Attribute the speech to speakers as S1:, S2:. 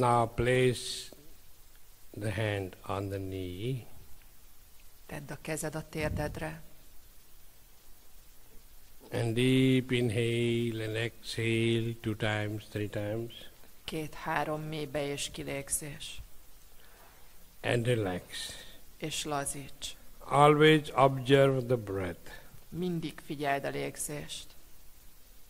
S1: Now place the hand on the knee.
S2: Tedd a kezed a térdedre.
S1: And deep inhale and exhale 2 times, 3 times.
S2: 2-3 mély be- és kilégzés.
S1: And relax.
S2: És lazíts.
S1: Always observe the breath.
S2: Mindig figyeld a légzést.